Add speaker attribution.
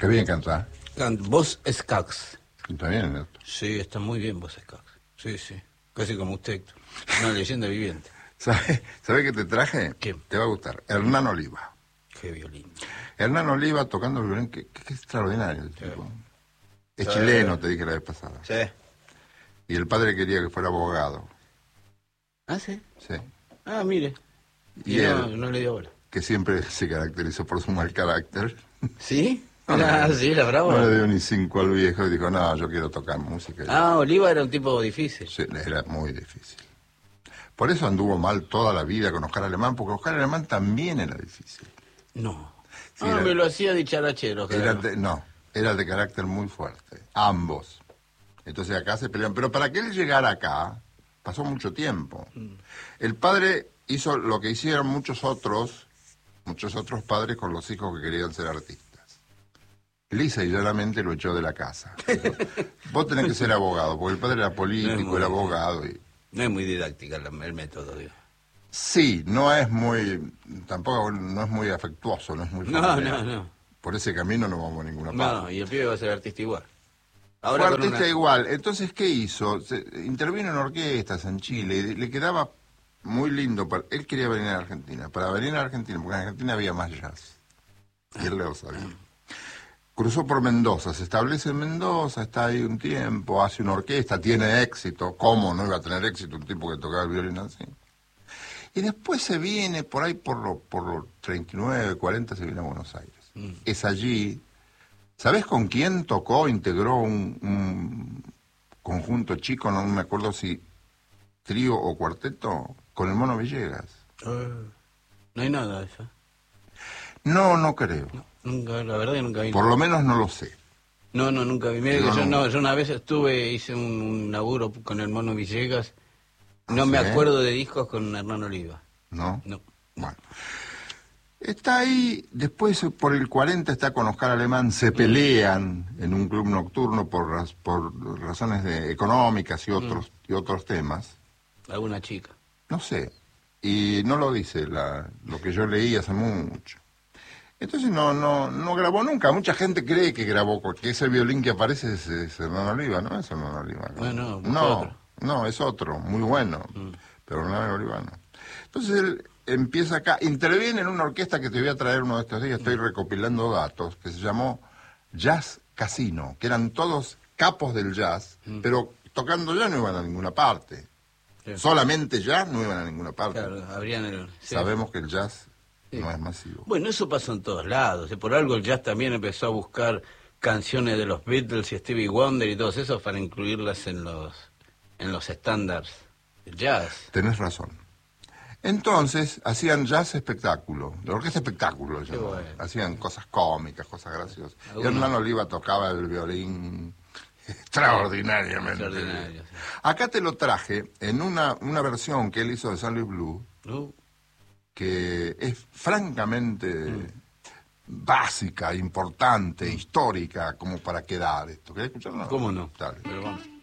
Speaker 1: Qué bien canta.
Speaker 2: Vos Skax.
Speaker 1: Está bien, ¿no?
Speaker 2: Sí, está muy bien vos Skax. Sí, sí. Casi como usted, Héctor. Una leyenda viviente.
Speaker 1: ¿Sabes qué te traje?
Speaker 2: ¿Qué?
Speaker 1: Te va a gustar. Hernán Oliva.
Speaker 2: Qué violín.
Speaker 1: Hernán Oliva tocando el violín, qué extraordinario.
Speaker 2: Sí.
Speaker 1: Tipo. Es
Speaker 2: Sí.
Speaker 1: chileno, te dije la vez pasada.
Speaker 2: Sí.
Speaker 1: Y el padre quería que fuera abogado.
Speaker 2: ¿Ah, sí?
Speaker 1: Sí.
Speaker 2: Ah, mire.
Speaker 1: Y
Speaker 2: no,
Speaker 1: él,
Speaker 2: no le dio bola.
Speaker 1: que siempre se caracterizó por su mal carácter,
Speaker 2: ¿Sí?
Speaker 1: No,
Speaker 2: Sí, la brava.
Speaker 1: no le dio ni 5 al viejo y dijo, no, yo quiero tocar música.
Speaker 2: Ah, Oliva era un tipo difícil.
Speaker 1: Sí, era muy difícil. Por eso anduvo mal toda la vida con Oscar Alemán, porque Oscar Alemán también era difícil.
Speaker 2: No.
Speaker 1: Sí,
Speaker 2: Me lo hacía dicharachero.
Speaker 1: Era de carácter muy fuerte, ambos. Entonces acá se pelean. Pero para que él llegara acá, pasó mucho tiempo. El padre hizo lo que hicieron muchos otros padres con los hijos que querían ser artistas. Lisa y llanamente lo echó de la casa. Dijo, vos tenés que ser abogado, porque el padre era político, era abogado.
Speaker 2: No es muy didáctica el método, digo.
Speaker 1: Sí, tampoco no es muy afectuoso, no es muy familiar.
Speaker 2: No.
Speaker 1: Por ese camino no vamos a ninguna parte.
Speaker 2: No, y el pibe va a ser artista igual.
Speaker 1: Fue artista igual. Entonces, ¿qué hizo? Intervino en orquestas en Chile y le quedaba muy lindo. Él quería venir a Argentina. Para venir a Argentina, porque en Argentina había más jazz. Y él lo sabía. Cruzó por Mendoza, se establece en Mendoza, está ahí un tiempo, hace una orquesta, tiene éxito. ¿Cómo no iba a tener éxito un tipo que tocaba el violín así? Y después se viene por ahí por los 39, 40, se viene a Buenos Aires. Es allí. ¿Sabés con quién tocó, integró un conjunto chico, no me acuerdo si trío o cuarteto, con el Mono Villegas?
Speaker 2: No hay nada de eso.
Speaker 1: No creo.
Speaker 2: No, nunca, la verdad que nunca vi.
Speaker 1: Por lo menos no lo sé.
Speaker 2: No, nunca vi. Mira que yo una vez hice un laburo con el Mono Villegas. No me acuerdo de discos con Hernán Oliva.
Speaker 1: ¿No?
Speaker 2: No.
Speaker 1: Bueno. Está ahí, después por el 40 está con Oscar Alemán, se pelean en un club nocturno por razones económicas y otros temas.
Speaker 2: ¿Alguna chica?
Speaker 1: No sé, y no lo dice lo que yo leí hace mucho. Entonces no grabó nunca. Mucha gente cree que grabó, porque ese violín que aparece es Hernán Oliva, ¿no? Es Hernán Oliva. No, es otro, muy bueno, pero Hernán Oliva no. Entonces él empieza acá, interviene en una orquesta que te voy a traer uno de estos días, estoy recopilando datos, que se llamó Jazz Casino, que eran todos capos del jazz, pero tocando ya no iban a ninguna parte. Sí. Solamente jazz no iban a ninguna parte.
Speaker 2: Claro,
Speaker 1: Sabemos que el jazz no es masivo.
Speaker 2: Bueno, eso pasó en todos lados. Por algo el jazz también empezó a buscar canciones de los Beatles y Stevie Wonder y todos esos para incluirlas en los estándares del jazz.
Speaker 1: Tenés razón. Entonces hacían jazz espectáculo, la orquesta espectáculo, bueno. Hacían cosas cómicas, cosas graciosas. Y Hernán Oliva tocaba el violín extraordinariamente. Sí. Acá te lo traje en una versión que él hizo de San Luis Blue, que es francamente básica, importante, histórica, como para quedar esto. ¿Querés escucharlo?
Speaker 2: ¿Cómo no?
Speaker 1: Dale.
Speaker 2: Pero vamos.